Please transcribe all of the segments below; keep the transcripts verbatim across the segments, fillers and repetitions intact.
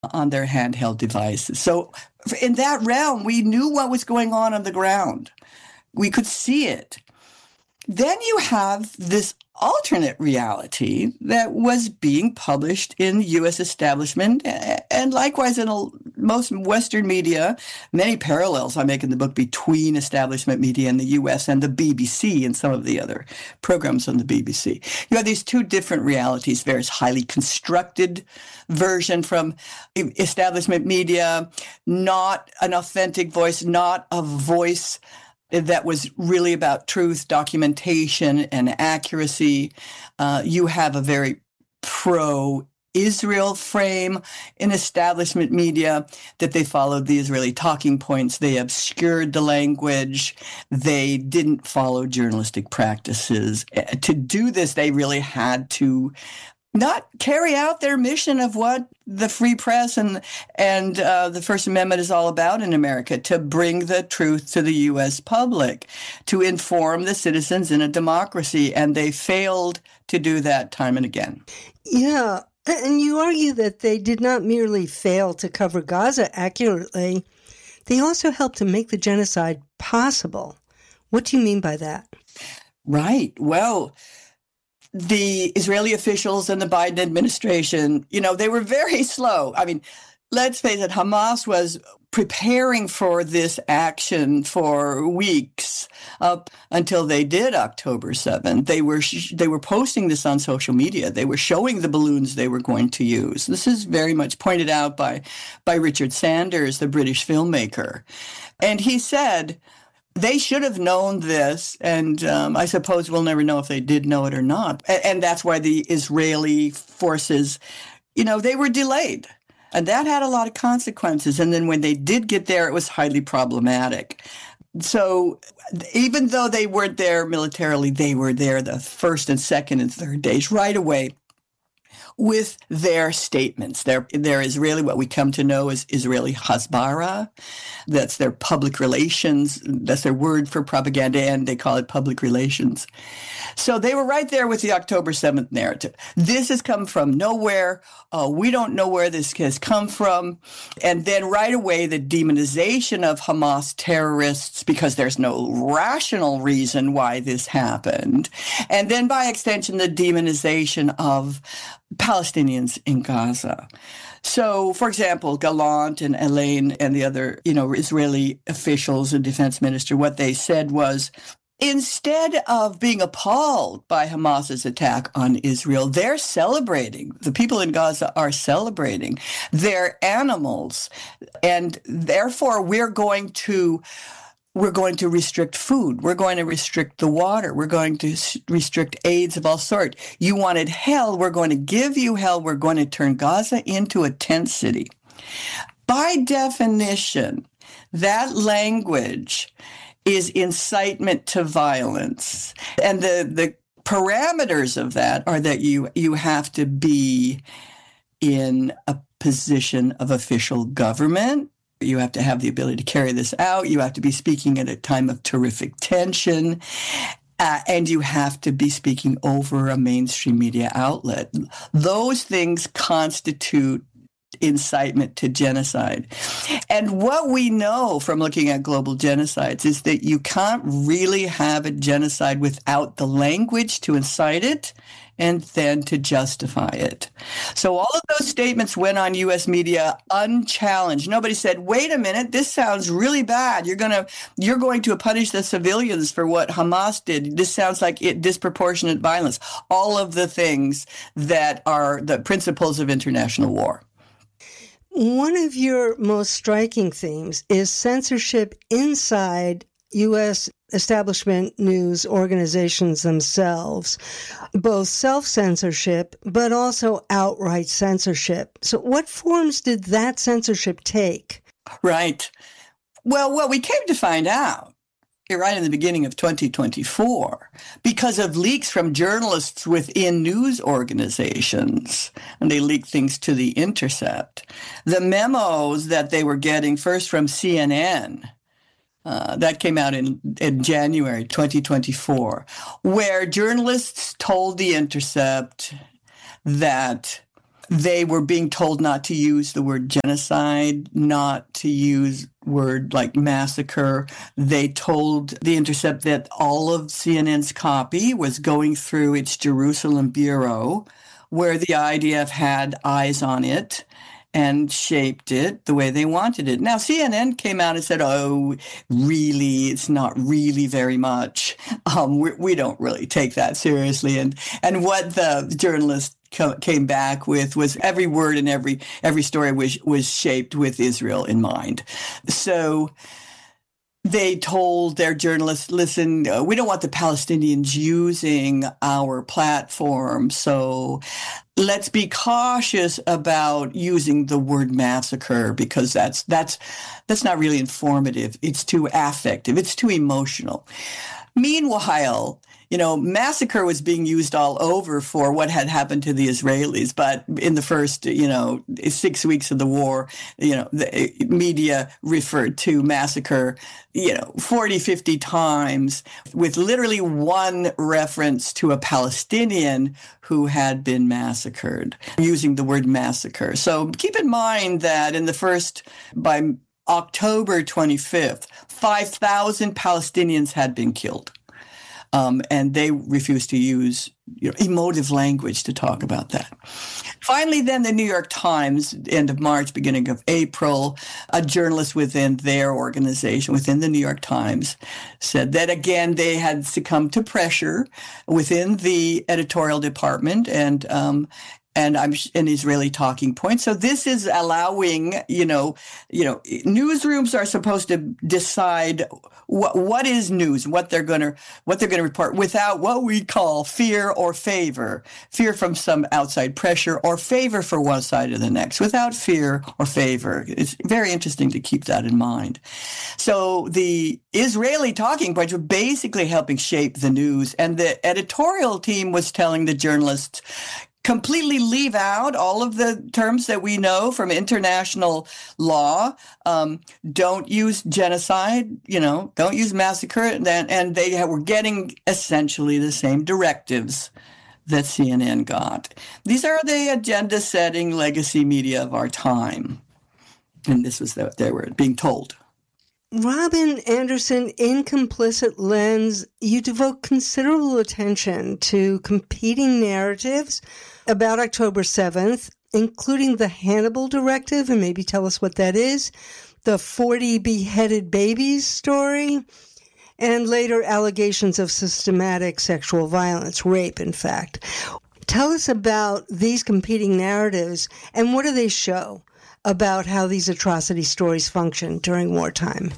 on their handheld devices. So in that realm, we knew what was going on on the ground. We could see it. Then you have this alternate reality that was being published in U S establishment and likewise in a, most Western media. Many parallels I make in the book between establishment media in the U S and the B B C and some of the other programs on the B B C. You have these two different realities. There's highly constructed version from establishment media, not an authentic voice, not a voice that was really about truth, documentation, and accuracy. Uh, you have a very pro-Israel frame in establishment media that they followed the Israeli talking points. They obscured the language. They didn't follow journalistic practices. To do this, they really had to not carry out their mission of what the free press and and uh, the First Amendment is all about in America, to bring the truth to the U S public, to inform the citizens in a democracy. And they failed to do that time and again. Yeah. And you argue that they did not merely fail to cover Gaza accurately, they also helped to make the genocide possible. What do you mean by that? Right. Well, the Israeli officials and the Biden administration, you know, they were very slow. I mean, let's face it, Hamas was preparing for this action for weeks up until they did October seventh. They were they were posting this on social media. They were showing the balloons they were going to use. This is very much pointed out by by Richard Sanders, the British filmmaker. And he said, they should have known this, and um, I suppose we'll never know if they did know it or not. And, and that's why the Israeli forces, you know, they were delayed. And that had a lot of consequences. And then when they did get there, it was highly problematic. So even though they weren't there militarily, they were there the first and second and third days right away with their statements. Their, their Israeli, what we come to know as Israeli Hasbara. That's their public relations. That's their word for propaganda, and they call it public relations. So they were right there with the October seventh narrative. This has come from nowhere. Uh, we don't know where this has come from. And then right away, the demonization of Hamas terrorists, because there's no rational reason why this happened. And then by extension, the demonization of Palestinians in Gaza. So, for example, Gallant and Elaine and the other, you know, Israeli officials and defense minister, what they said was, instead of being appalled by Hamas's attack on Israel, they're celebrating. The people in Gaza are celebrating. They're animals. And therefore, we're going to We're going to restrict food. We're going to restrict the water. We're going to restrict aids of all sorts. You wanted hell. We're going to give you hell. We're going to turn Gaza into a tent city. By definition, that language is incitement to violence. And the, the parameters of that are that you, you have to be in a position of official government. You have to have the ability to carry this out. You have to be speaking at a time of terrific tension. Uh, and you have to be speaking over a mainstream media outlet. Those things constitute incitement to genocide. And what we know from looking at global genocides is that you can't really have a genocide without the language to incite it and then to justify it. So all of those statements went on U S media unchallenged. Nobody said, wait a minute, this sounds really bad. You're going to you're going to punish the civilians for what Hamas did. This sounds like it, disproportionate violence. All of the things that are the principles of international war. One of your most striking themes is censorship inside U S establishment news organizations themselves, both self-censorship, but also outright censorship. So what forms did that censorship take? Right. Well, what we came to find out right in the beginning of twenty twenty-four, because of leaks from journalists within news organizations, and they leaked things to The Intercept, the memos that they were getting first from C N N, Uh, that came out in, in January twenty twenty-four, where journalists told The Intercept that They were being told not to use the word genocide, not to use word like massacre. They told The Intercept that all of C N N's copy was going through its Jerusalem bureau, where the I D F had eyes on it and shaped it the way they wanted it. Now, C N N came out and said, oh, really, it's not really very much. Um, we, we don't really take that seriously. And and what the journalist co- came back with was every word and every every story was, was shaped with Israel in mind. So they told their journalists, listen, uh, we don't want the Palestinians using our platform, so let's be cautious about using the word massacre, because that's that's that's not really informative. It's too affective. It's too emotional. Meanwhile, you know, massacre was being used all over for what had happened to the Israelis. But in the first, you know, six weeks of the war, you know, the media referred to massacre, you know, forty, fifty times, with literally one reference to a Palestinian who had been massacred, using the word massacre. So keep in mind that in the first, by October twenty-fifth, five thousand Palestinians had been killed. Um, and they refused to use, you know, emotive language to talk about that. Finally, then the New York Times, end of March, beginning of April, a journalist within their organization, within the New York Times, said that, again, they had succumbed to pressure within the editorial department and um, and I'm an Israeli talking point. So this is allowing, you know, you know, newsrooms are supposed to decide what what is news, what they're going to what they're going to report without what we call fear or favor, fear from some outside pressure or favor for one side or the next, without fear or favor. It's very interesting to keep that in mind. So the Israeli talking points were basically helping shape the news, and the editorial team was telling the journalists, completely leave out all of the terms that we know from international law. Um, don't use genocide, you know, don't use massacre. And, and they were getting essentially the same directives that C N N got. These are the agenda-setting legacy media of our time. And this was what they were being told. Robin Anderson, in Complicit Lens, you devote considerable attention to competing narratives about October seventh, including the Hannibal Directive, and maybe tell us what that is, the forty beheaded babies story, and later allegations of systematic sexual violence, rape, in fact. Tell us about these competing narratives, and what do they show about how these atrocity stories function during wartime?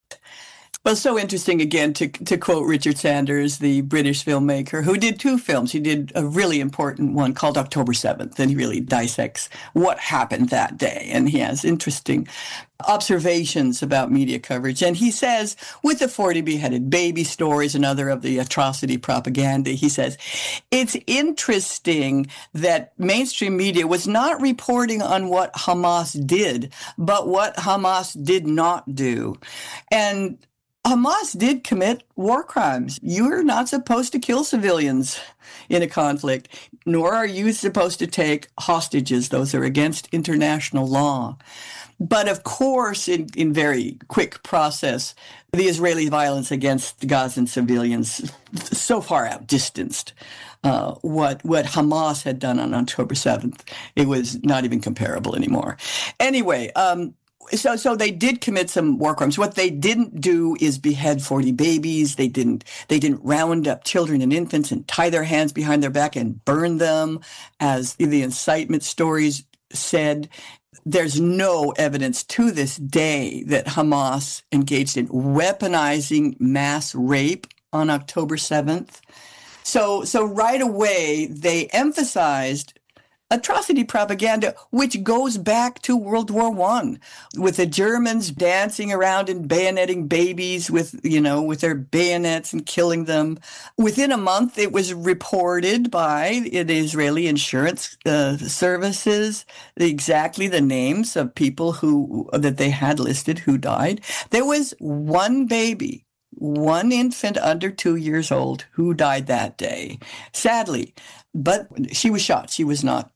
Well, so interesting, again, to to quote Richard Sanders, the British filmmaker, who did two films. He did a really important one called October seventh, and he really dissects what happened that day. And he has interesting observations about media coverage. And he says, with the forty beheaded baby stories and other of the atrocity propaganda, he says, it's interesting that mainstream media was not reporting on what Hamas did, but what Hamas did not do. And Hamas did commit war crimes. You're not supposed to kill civilians in a conflict, nor are you supposed to take hostages. Those are against international law. But of course, in, in very quick process, the Israeli violence against Gazan civilians so far outdistanced uh, what what Hamas had done on October seventh. It was not even comparable anymore. Anyway, um, So, so they did commit some war crimes. What they didn't do is behead forty babies. They didn't, they didn't round up children and infants and tie their hands behind their back and burn them, as the incitement stories said. There's no evidence to this day that Hamas engaged in weaponizing mass rape on October seventh. So, so right away, they emphasized atrocity propaganda, which goes back to World War One, with the Germans dancing around and bayoneting babies with, you know, with their bayonets and killing them. Within a month, it was reported by the Israeli insurance uh, services exactly the names of people who that they had listed who died. There was one baby, one infant under two years old who died that day, sadly. But she was shot. She was not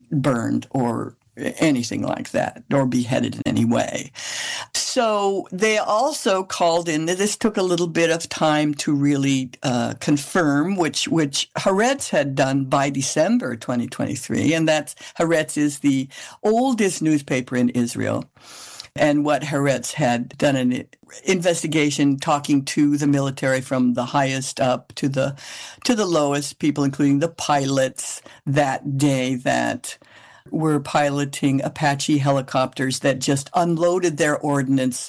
burned or anything like that, or beheaded in any way. So they also called in, this took a little bit of time to really uh, confirm, which which Haaretz had done by December twenty twenty-three, and that's, Haaretz is the oldest newspaper in Israel. And what Haaretz had done an investigation, talking to the military from the highest up to the to the lowest people, including the pilots that day that were piloting Apache helicopters that just unloaded their ordnance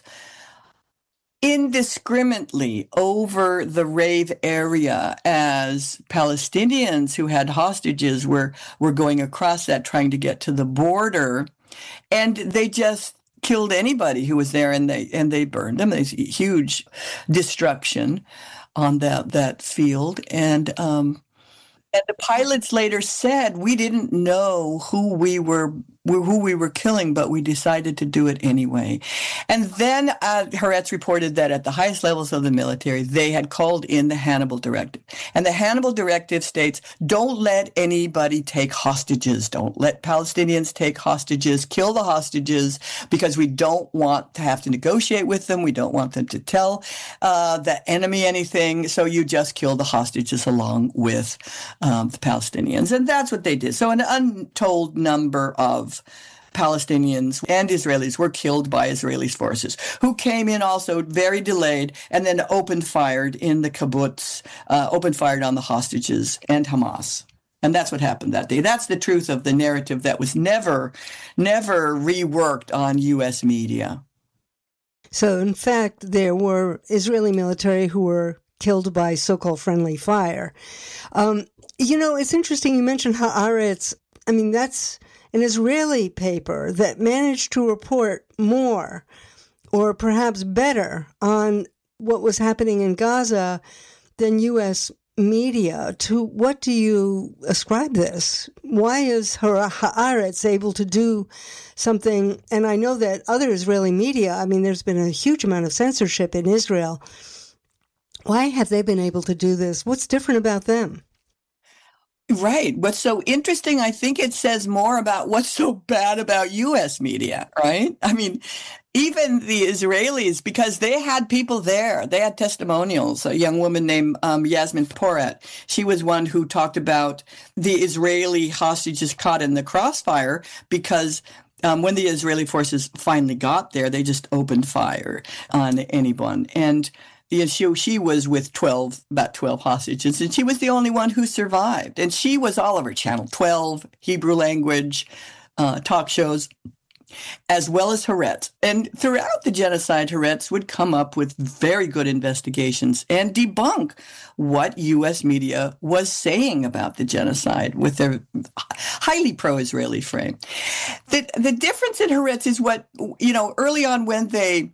indiscriminately over the rave area as Palestinians who had hostages were, were going across that, trying to get to the border. And they just killed anybody who was there, and they and they burned them. There's huge destruction on that, that field. And um And the pilots later said, we didn't know who we were who we were killing, but we decided to do it anyway. And then uh, Haaretz reported that at the highest levels of the military, they had called in the Hannibal Directive. And the Hannibal Directive states, don't let anybody take hostages. Don't let Palestinians take hostages. Kill the hostages, because we don't want to have to negotiate with them. We don't want them to tell uh, the enemy anything. So you just kill the hostages along with um, the Palestinians. And that's what they did. So an untold number of Palestinians and Israelis were killed by Israeli forces, who came in also very delayed and then opened fired in the kibbutz, uh, opened fired on the hostages and Hamas. And that's what happened that day. That's the truth of the narrative that was never, never reworked on U S media. So, in fact, there were Israeli military who were killed by so-called friendly fire. Um, you know, it's interesting you mentioned Haaretz. I mean, that's an Israeli paper that managed to report more, or perhaps better, on what was happening in Gaza than U S media. To what do you ascribe this? Why is Haaretz able to do something? And I know that other Israeli media, I mean, there's been a huge amount of censorship in Israel. Why have they been able to do this? What's different about them? Right. What's so interesting, I think it says more about what's so bad about U S media, right? I mean, even the Israelis, because they had people there, they had testimonials. A young woman named um, Yasmin Porat, she was one who talked about the Israeli hostages caught in the crossfire, because um, when the Israeli forces finally got there, they just opened fire on anyone. And Yeah, she, she was with twelve, about twelve hostages, and she was the only one who survived. And she was all over Channel twelve, Hebrew language, uh, talk shows, as well as Haaretz. And throughout the genocide, Haaretz would come up with very good investigations and debunk what U S media was saying about the genocide with their highly pro-Israeli frame. The, the difference in Haaretz is what, you know, early on when they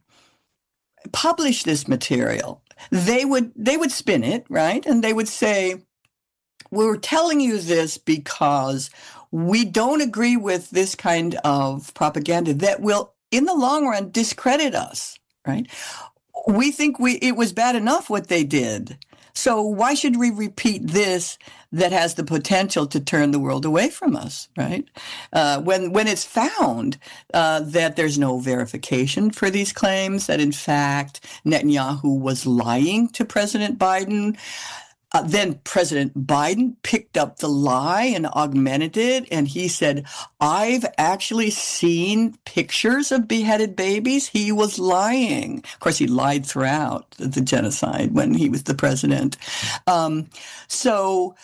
publish this material, they would they would spin it, right? And they would say, we're telling you this because we don't agree with this kind of propaganda that will, in the long run, discredit us, right? We think we it was bad enough what they did. So why should we repeat this that has the potential to turn the world away from us, right? Uh, when when it's found uh, that there's no verification for these claims, that in fact Netanyahu was lying to President Biden, Uh, then President Biden picked up the lie and augmented it, and he said, I've actually seen pictures of beheaded babies. He was lying. Of course, he lied throughout the genocide when he was the president. Um, so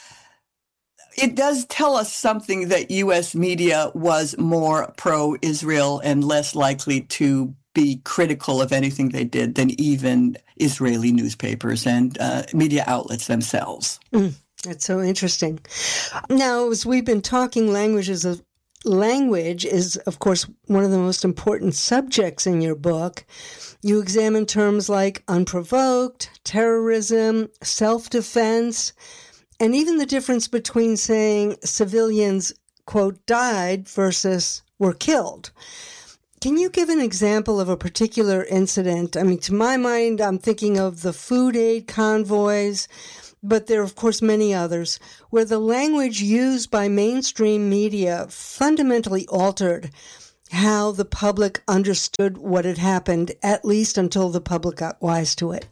it does tell us something, that U S media was more pro-Israel and less likely to be critical of anything they did than even Israeli newspapers and uh, media outlets themselves. Mm, that's so interesting. Now, as we've been talking, languages of language is, of course, one of the most important subjects in your book. You examine terms like unprovoked, terrorism, self-defense, and even the difference between saying civilians, quote, died versus were killed. Can you give an example of a particular incident? I mean, to my mind, I'm thinking of the food aid convoys but there are, of course, many others, where the language used by mainstream media fundamentally altered how the public understood what had happened, at least until the public got wise to it.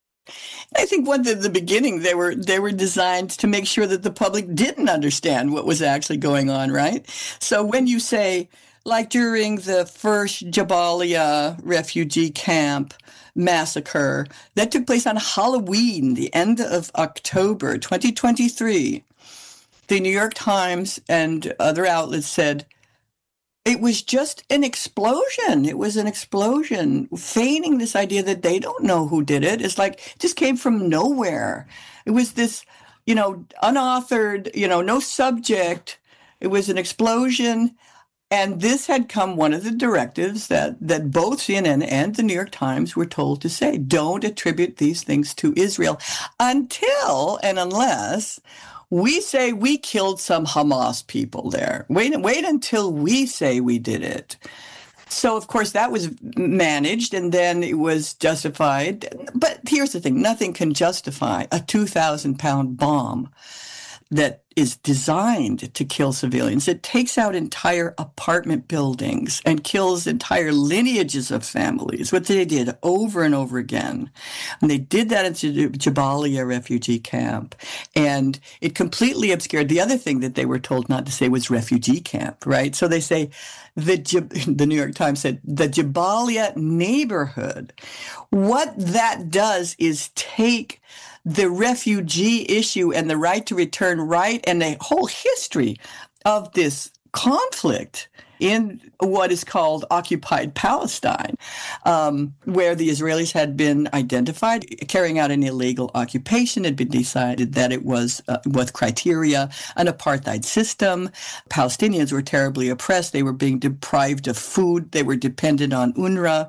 I think one at the beginning they were they were designed to make sure that the public didn't understand what was actually going on, right? So when you say, like during the first Jabalia refugee camp massacre that took place on Halloween, the end of October twenty twenty-three, the New York Times and other outlets said, it was just an explosion. It was an explosion, feigning this idea that they don't know who did it. It's like it just came from nowhere. It was this, you know, unauthored, you know, no subject. It was an explosion. And this had come one of the directives that, that both C N N and the New York Times were told to say, don't attribute these things to Israel until and unless we say we killed some Hamas people there. Wait, wait until we say we did it. So, of course, that was managed and then it was justified. But here's the thing. Nothing can justify a two thousand pound bomb that is designed to kill civilians. It takes out entire apartment buildings and kills entire lineages of families, what they did over and over again. And they did that at Jabalia refugee camp. And it completely obscured the other thing that they were told not to say was refugee camp, right? So they say, the, the New York Times said, the Jabalia neighborhood. What that does is take the refugee issue and the right to return right and the whole history of this conflict in what is called occupied Palestine, um, where the Israelis had been identified carrying out an illegal occupation. It had been decided that it was, uh, with criteria, an apartheid system. Palestinians were terribly oppressed. They were being deprived of food. They were dependent on UNRWA.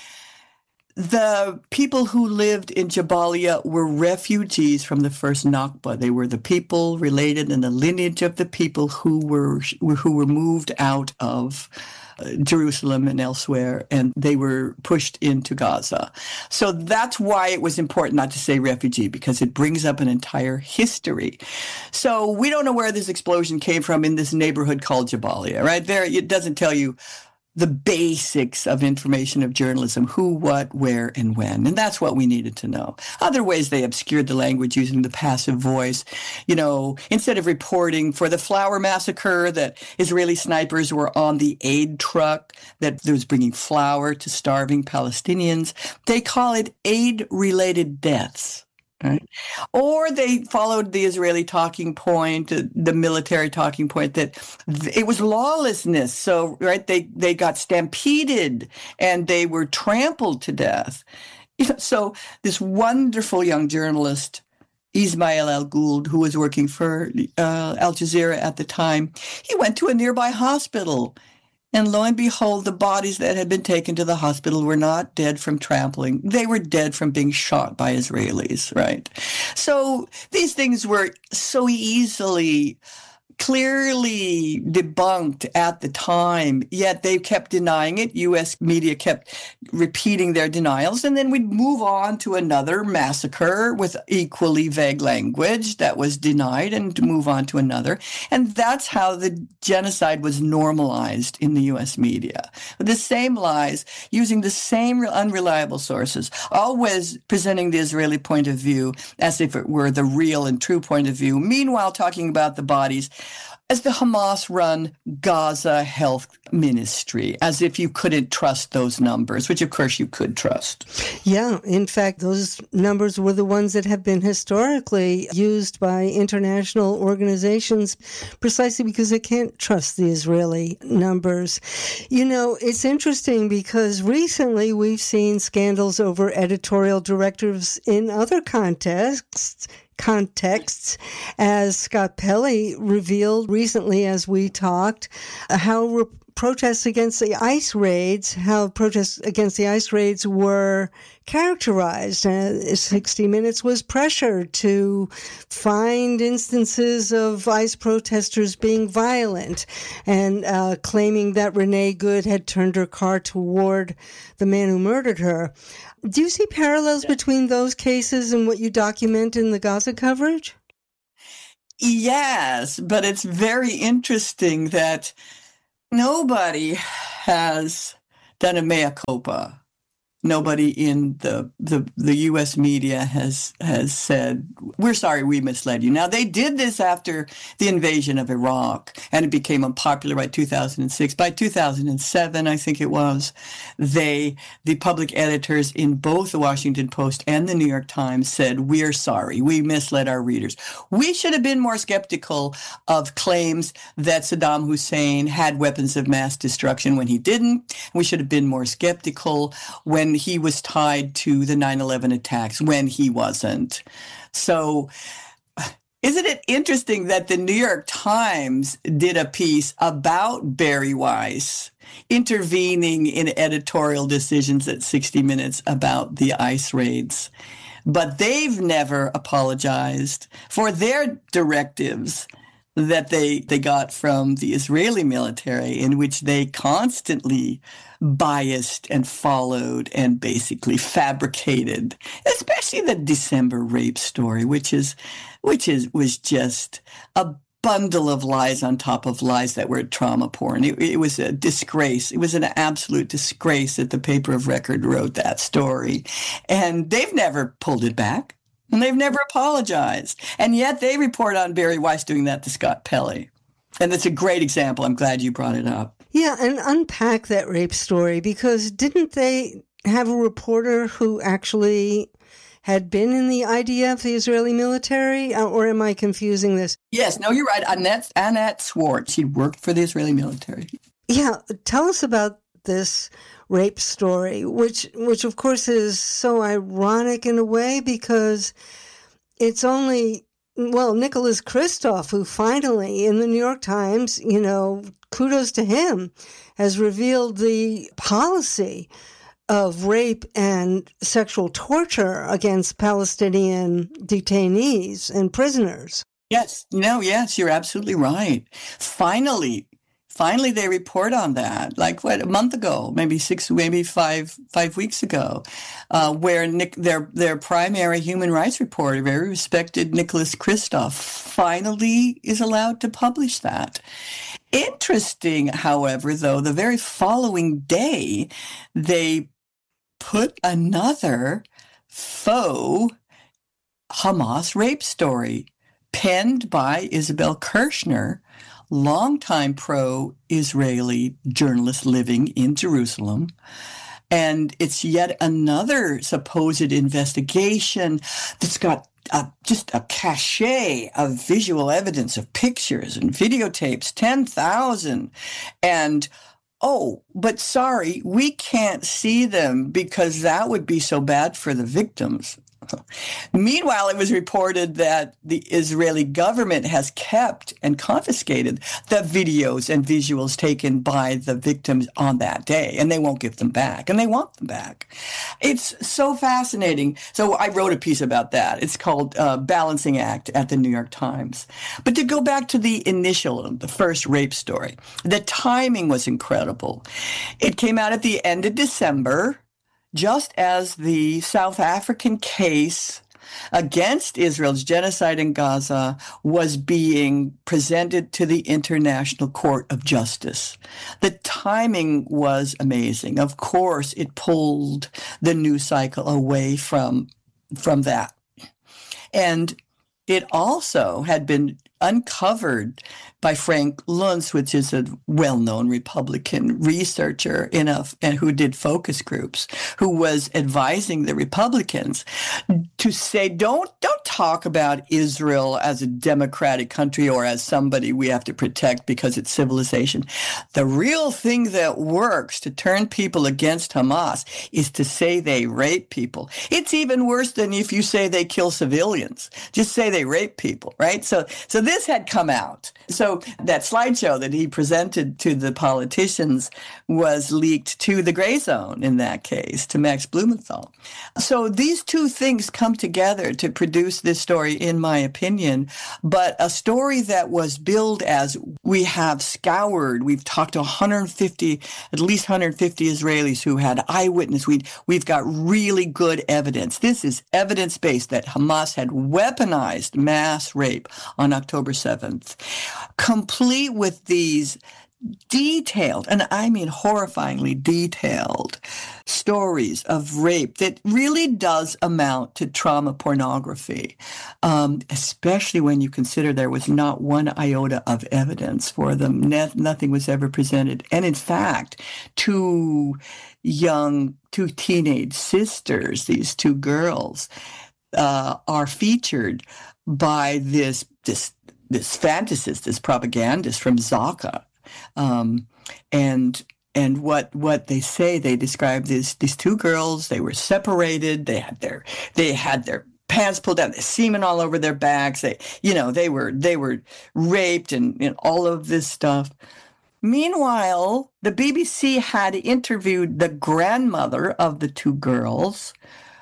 The people who lived in Jabalia were refugees from the first Nakba. They were the people related in the lineage of the people who were who were moved out of Jerusalem and elsewhere, and they were pushed into Gaza. So that's why it was important not to say refugee, because it brings up an entire history. So we don't know where this explosion came from in this neighborhood called Jabalia, right? There, it doesn't tell you the basics of information of journalism, who, what, where, and when. And that's what we needed to know. Other ways they obscured the language using the passive voice. You know, instead of reporting for the flour massacre that Israeli snipers were on the aid truck that was bringing flour to starving Palestinians, they call it aid-related deaths. Right? Or they followed the Israeli talking point, the military talking point that it was lawlessness. So, right, they, they got stampeded and they were trampled to death. You know, so this wonderful young journalist, Ismail Al-Gould, who was working for uh, Al Jazeera at the time, he went to a nearby hospital. And lo and behold, the bodies that had been taken to the hospital were not dead from trampling. They were dead from being shot by Israelis, right? So these things were so easily, clearly debunked at the time, yet they kept denying it. U S media kept repeating their denials, and then we'd move on to another massacre with equally vague language that was denied and move on to another. And that's how the genocide was normalized in the U S media. The same lies, using the same unreliable sources, always presenting the Israeli point of view as if it were the real and true point of view, meanwhile talking about the bodies as the Hamas-run Gaza Health Ministry, as if you couldn't trust those numbers, which of course you could trust. Yeah, in fact, those numbers were the ones that have been historically used by international organizations precisely because they can't trust the Israeli numbers. You know, it's interesting because recently we've seen scandals over editorial directives in other contexts, contexts, as Scott Pelley revealed recently as we talked, how re- protests against the ICE raids, how protests against the ICE raids were characterized. Uh, sixty minutes was pressured to find instances of ICE protesters being violent and uh, claiming that Renee Good had turned her car toward the man who murdered her. Do you see parallels between those cases and what you document in the Gaza coverage? Yes, but it's very interesting that nobody has done a mea culpa. Nobody in the, the the U S media has has said, we're sorry we misled you. Now, they did this after the invasion of Iraq, and it became unpopular by two thousand six. By two thousand seven, I think it was, they, the public editors in both the Washington Post and the New York Times said, we're sorry, we misled our readers. We should have been more skeptical of claims that Saddam Hussein had weapons of mass destruction when he didn't. We should have been more skeptical when he was tied to the nine eleven attacks when he wasn't. So isn't it interesting that the New York Times did a piece about Bari Weiss intervening in editorial decisions at sixty minutes about the ICE raids, but they've never apologized for their directives that they they got from the Israeli military, in which they constantly biased and followed and basically fabricated, especially the December rape story, which is which is was just a bundle of lies on top of lies that were trauma porn. It, it was a disgrace. It was an absolute disgrace that the paper of record wrote that story, and they've never pulled it back. And they've never apologized. And yet they report on Bari Weiss doing that to Scott Pelley. And that's a great example. I'm glad you brought it up. Yeah, and unpack that rape story, because didn't they have a reporter who actually had been in the I D F, the Israeli military? Or am I confusing this? Yes, no, you're right. Annette, Annette Swartz, she worked for the Israeli military. Yeah, tell us about this rape story, which, which of course is so ironic in a way, because it's only, well, Nicholas Kristof, who finally in the New York Times, you know, kudos to him, has revealed the policy of rape and sexual torture against Palestinian detainees and prisoners. Yes, no, yes, you're absolutely right. Finally, Finally, they report on that, like what, a month ago, maybe six, maybe five, five weeks ago, uh, where Nick, their their primary human rights reporter, very respected Nicholas Kristof, finally is allowed to publish that. Interesting, however, though, the very following day, they put another faux Hamas rape story penned by Isabel Kirshner, longtime pro-Israeli journalist living in Jerusalem. And it's yet another supposed investigation that's got uh, just a cachet of visual evidence of pictures and videotapes, ten thousand. And, oh, but sorry, we can't see them because that would be so bad for the victims. Meanwhile, it was reported that the Israeli government has kept and confiscated the videos and visuals taken by the victims on that day, and they won't give them back, and they want them back. It's so fascinating. So I wrote a piece about that. It's called uh, Balancing Act at the New York Times. But to go back to the initial, the first rape story, the timing was incredible. It came out at the end of December, just as the South African case against Israel's genocide in Gaza was being presented to the International Court of Justice. The timing was amazing. Of course, it pulled the news cycle away from, from that. And it also had been uncovered by Frank Luntz, which is a well-known Republican researcher in a, and who did focus groups, who was advising the Republicans to say, don't don't talk about Israel as a democratic country or as somebody we have to protect because it's civilization. The real thing that works to turn people against Hamas is to say they rape people. It's even worse than if you say they kill civilians. Just say they rape people, right? So, so this had come out. So that slideshow that he presented to the politicians was leaked to the Gray Zone in that case, to Max Blumenthal. So these two things come together to produce this story, in my opinion, but a story that was billed as we have scoured, we've talked to one hundred fifty, at least one hundred fifty Israelis who had eyewitness. We, we've got really good evidence. This is evidence-based that Hamas had weaponized mass rape on October seventh, complete with these detailed, and I mean horrifyingly detailed, stories of rape that really does amount to trauma pornography, um, especially when you consider there was not one iota of evidence for them. Ne- nothing was ever presented. And in fact, two young, two teenage sisters, these two girls, uh, are featured by this, this, this fantasist, this propagandist from Zaka. Um, and and what what they say, they describe these these two girls. They were separated. They had their they had their pants pulled down, the semen all over their backs. They you know they were they were raped and, and all of this stuff. Meanwhile, the B B C had interviewed the grandmother of the two girls,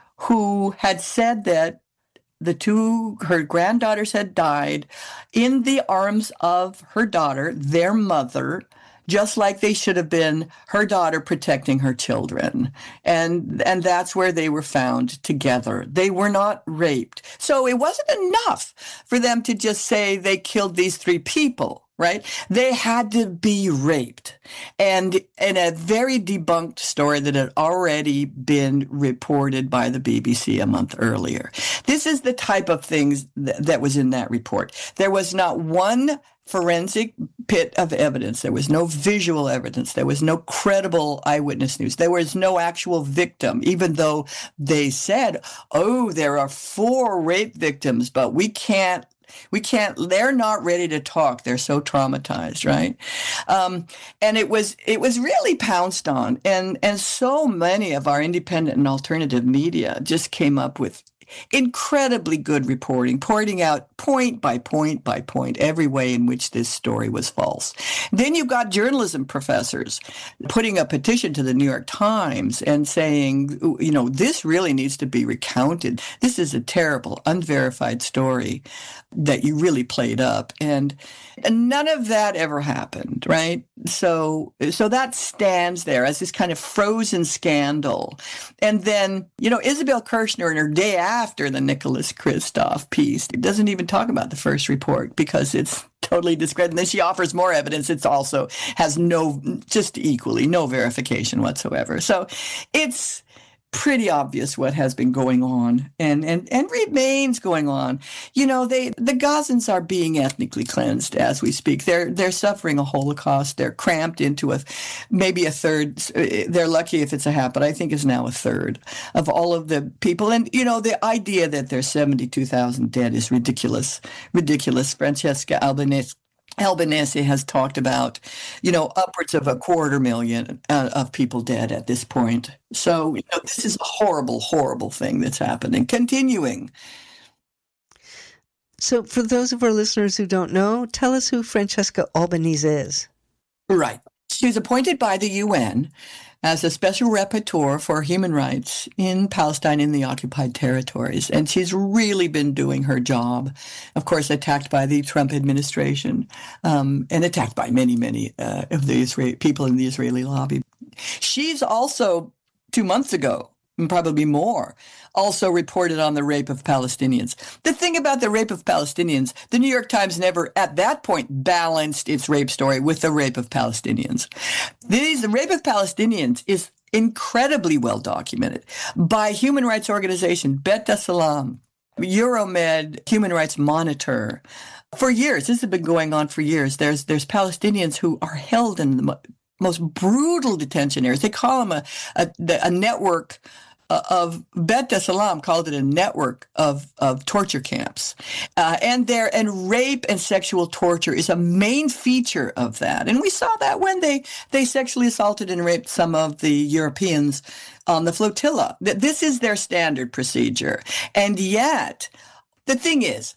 who had said that the two, her granddaughters had died in the arms of her daughter, their mother, just like they should have been her daughter protecting her children. And, and that's where they were found together. They were not raped. So it wasn't enough for them to just say they killed these three people. Right? They had to be raped. And in a very debunked story that had already been reported by the B B C a month earlier. This is the type of things th- that was in that report. There was not one forensic bit of evidence. There was no visual evidence. There was no credible eyewitness news. There was no actual victim, even though they said, oh, there are four rape victims, but we can't We can't, they're not ready to talk. They're so traumatized, right? Um, and it was, it was really pounced on. And, and so many of our independent and alternative media just came up with incredibly good reporting, pointing out point by point by point every way in which this story was false. Then you've got journalism professors putting a petition to the New York Times and saying, you know, this really needs to be recounted. This is a terrible, unverified story that you really played up. And, and none of that ever happened, right? So, so that stands there as this kind of frozen scandal. And then, you know, Isabel Kirshner, in her day after the Nicholas Kristof piece, doesn't even talk about the first report because it's totally discredited. And then she offers more evidence. It's also has no, just equally, no verification whatsoever. So it's pretty obvious what has been going on and, and, and remains going on. You know, they the Gazans are being ethnically cleansed as we speak. They're they're suffering a Holocaust. They're cramped into a maybe a third. They're lucky if it's a half, but I think it's now a third of all of the people. And, you know, the idea that there's seventy-two thousand dead is ridiculous, ridiculous. Francesca Albanese Albanese has talked about, you know, upwards of a quarter million uh, of people dead at this point. So, you know, this is a horrible, horrible thing that's happening, continuing. So for those of our listeners who don't know, tell us who Francesca Albanese is. Right. She was appointed by the U N as a special rapporteur for human rights in Palestine in the occupied territories. And she's really been doing her job, of course, attacked by the Trump administration um, and attacked by many, many uh, of the Israeli people in the Israeli lobby. She's also, two months ago, and probably more, also reported on the rape of Palestinians. The thing about the rape of Palestinians, the New York Times never, at that point, balanced its rape story with the rape of Palestinians. These, the rape of Palestinians is incredibly well documented by human rights organization Bet Salam, Euromed, Human Rights Monitor. For years, this has been going on for years. There's there's Palestinians who are held in the most brutal detention areas. They call them a a, a network of Bet Salam called it a network of, of torture camps. Uh, and there, and rape and sexual torture is a main feature of that. And we saw that when they, they sexually assaulted and raped some of the Europeans on the flotilla. This is their standard procedure. And yet, the thing is,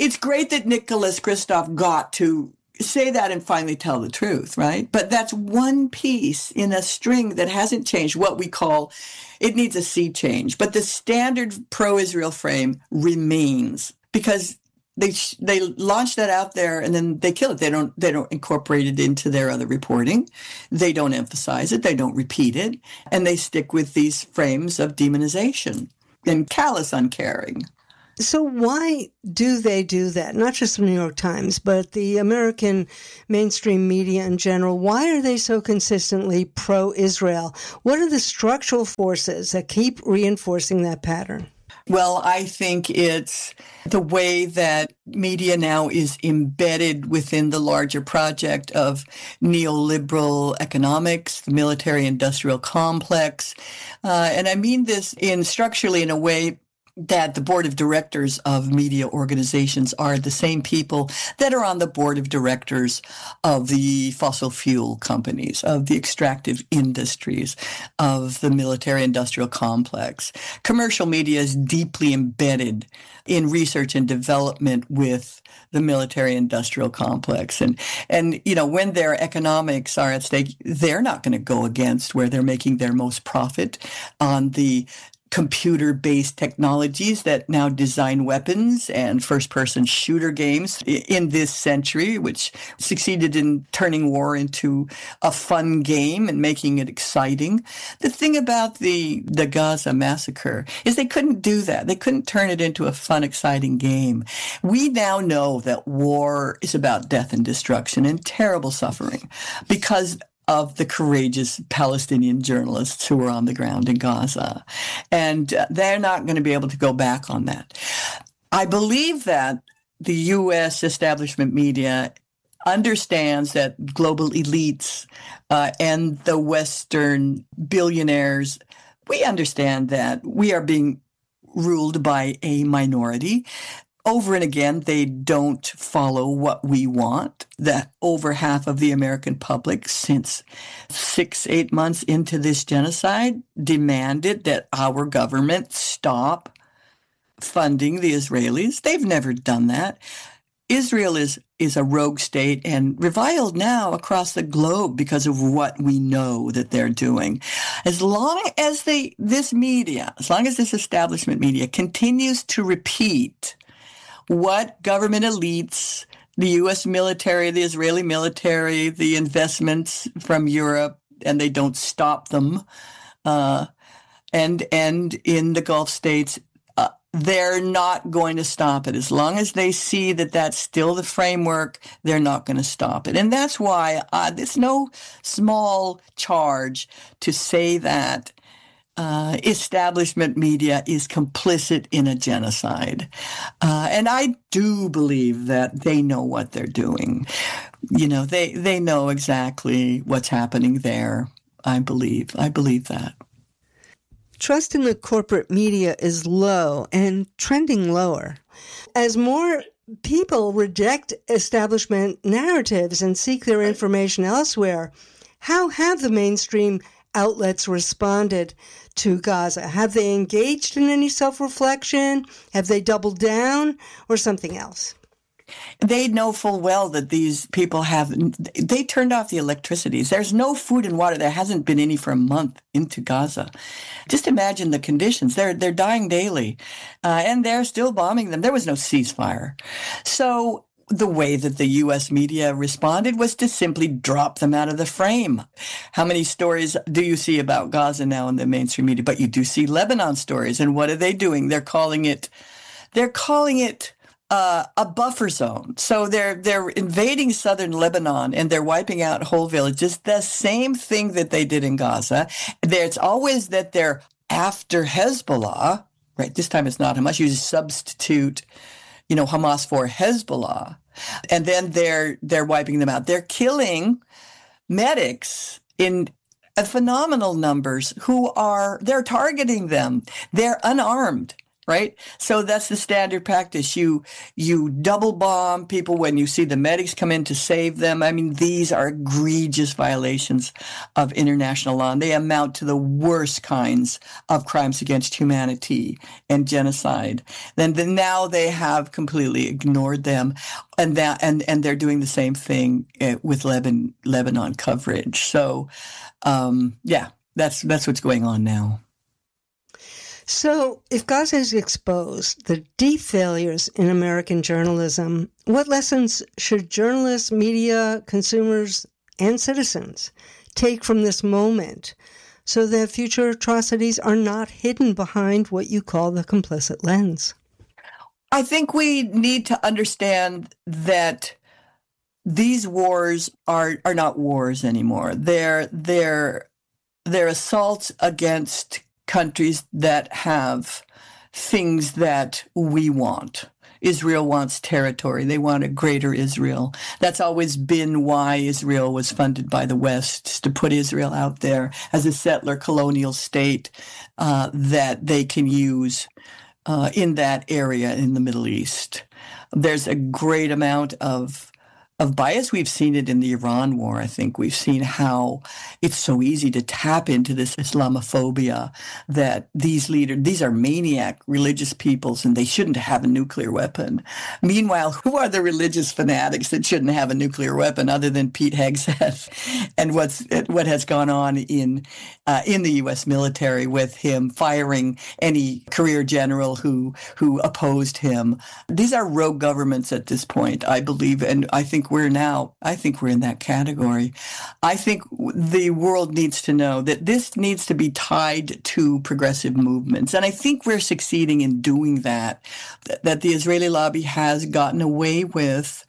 it's great that Nicholas Kristof got to say that and finally tell the truth, right? But that's one piece in a string that hasn't changed, what we call, it needs a sea change. But the standard pro-Israel frame remains because they they launch that out there and then they kill it. They don't they don't incorporate it into their other reporting. They don't emphasize it. They don't repeat it. And they stick with these frames of demonization and callous uncaring. So why do they do that? Not just the New York Times, but the American mainstream media in general. Why are they so consistently pro-Israel? What are the structural forces that keep reinforcing that pattern? Well, I think it's the way that media now is embedded within the larger project of neoliberal economics, the military-industrial complex. Uh, and I mean this in structurally in a way that the board of directors of media organizations are the same people that are on the board of directors of the fossil fuel companies, of the extractive industries, of the military-industrial complex. Commercial media is deeply embedded in research and development with the military-industrial complex. And, and, you know, when their economics are at stake, they're not going to go against where they're making their most profit on the computer-based technologies that now design weapons and first-person shooter games in this century, which succeeded in turning war into a fun game and making it exciting. The thing about the, the Gaza massacre is they couldn't do that. They couldn't turn it into a fun, exciting game. We now know that war is about death and destruction and terrible suffering because of the courageous Palestinian journalists who were on the ground in Gaza. And uh, they're not going to be able to go back on that. I believe that the U S establishment media understands that global elites uh, and the Western billionaires, we understand that we are being ruled by a minority. Over and again, they don't follow what we want. That over half of the American public, since six, eight months into this genocide, demanded that our government stop funding the Israelis. They've never done that. Israel is, is a rogue state and reviled now across the globe because of what we know that they're doing. As long as they, this media, as long as this establishment media continues to repeat what government elites, the U S military, the Israeli military, the investments from Europe, and they don't stop them, uh, and and in the Gulf states, uh, they're not going to stop it. As long as they see that that's still the framework, they're not going to stop it. And that's why uh, it's no small charge to say that Uh, establishment media is complicit in a genocide. Uh, and I do believe that they know what they're doing. You know, they, they know exactly what's happening there. I believe. I believe that. Trust in the corporate media is low and trending lower. As more people reject establishment narratives and seek their information elsewhere, how have the mainstream outlets responded to Gaza? Have they engaged in any self-reflection? Have they doubled down or something else? They know full well that these people have, they turned off the electricity. There's no food and water. There hasn't been any for a month into Gaza. Just imagine the conditions. They're, they're dying daily, uh, and they're still bombing them. There was no ceasefire. So the way that the U S media responded was to simply drop them out of the frame. How many stories do you see about Gaza now in the mainstream media? But you do see Lebanon stories. And what are they doing? They're calling it, they're calling it uh, a buffer zone. So they're, they're invading southern Lebanon and they're wiping out whole villages. The same thing that they did in Gaza. It's always that they're after Hezbollah, right? This time it's not Hamas. You substitute, you know, Hamas for Hezbollah. And then they're they're wiping them out. They're killing medics in phenomenal numbers who are, they're targeting them. They're unarmed, right? So that's the standard practice. You you double bomb people when you see the medics come in to save them. I mean, these are egregious violations of international law, and they amount to the worst kinds of crimes against humanity and genocide. Then, then now they have completely ignored them, and that and and they're doing the same thing with Lebanon Lebanon coverage. So, um, yeah, that's that's what's going on now. So, if Gaza has exposed the deep failures in American journalism, what lessons should journalists, media, consumers, and citizens take from this moment so that future atrocities are not hidden behind what you call the complicit lens? I think we need to understand that these wars are are not wars anymore. They're they're they're assaults against countries that have things that we want. Israel wants territory. They want a greater Israel. That's always been why Israel was funded by the West, to put Israel out there as a settler colonial state uh, that they can use uh, in that area in the Middle East. There's a great amount of of bias. We've seen it in the Iran war. I think we've seen how it's so easy to tap into this Islamophobia that these leaders, these are maniac religious peoples, and they shouldn't have a nuclear weapon. Meanwhile, who are the religious fanatics that shouldn't have a nuclear weapon other than Pete Hegseth and what's what has gone on in uh, in the U S military with him firing any career general who who opposed him? These are rogue governments at this point, I believe, and I think we're now, I think we're in that category. I think the world needs to know that this needs to be tied to progressive movements. And I think we're succeeding in doing that, that the Israeli lobby has gotten away with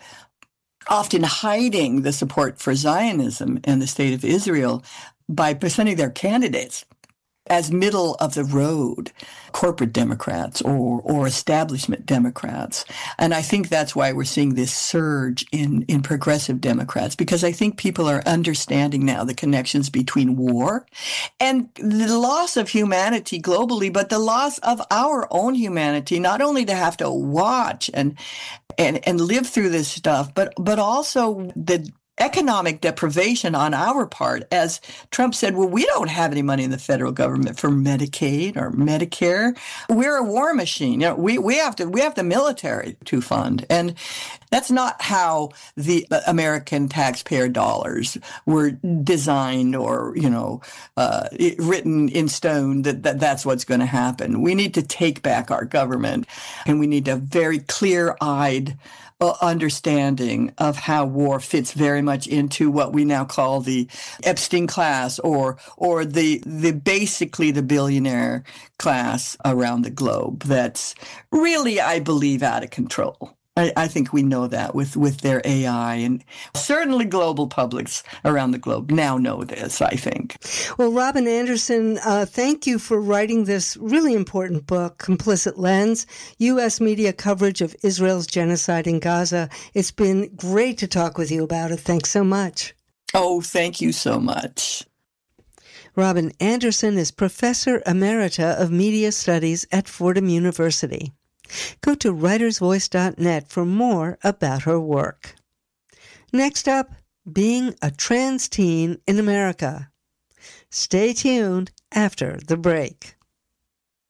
often hiding the support for Zionism and the state of Israel by presenting their candidates as middle of the road corporate Democrats or or establishment Democrats. And I think that's why we're seeing this surge in, in progressive Democrats, because I think people are understanding now the connections between war and the loss of humanity globally, but the loss of our own humanity, not only to have to watch and and, and live through this stuff, but but also the economic deprivation on our part. As Trump said, well, we don't have any money in the federal government for Medicaid or Medicare. We're a war machine. You know, we, we have to, we have the military to fund. And that's not how the American taxpayer dollars were designed or, you know, uh, written in stone that, that that's what's going to happen. We need to take back our government, and we need a very clear-eyed understanding of how war fits very much into what we now call the Epstein class, or or the the basically the billionaire class around the globe that's really, I believe, out of control. I, I think we know that with, with their A I, and certainly global publics around the globe now know this, I think. Well, Robin Anderson, uh, thank you for writing this really important book, Complicit Lens, U S Media Coverage of Israel's Genocide in Gaza. It's been great to talk with you about it. Thanks so much. Oh, thank you so much. Robin Anderson is Professor Emerita of Media Studies at Fordham University. Go to writers voice dot net for more about her work. Next up, being a trans teen in America. Stay tuned after the break.